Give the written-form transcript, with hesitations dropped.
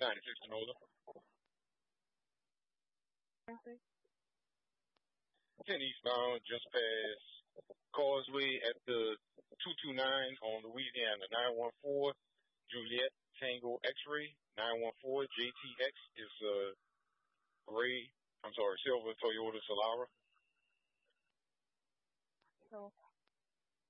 96 Canola. 10 eastbound, just past Causeway at the 229 on Louisiana. 914 Juliet Tango X-Ray. 914 JTX is silver Toyota Solara. So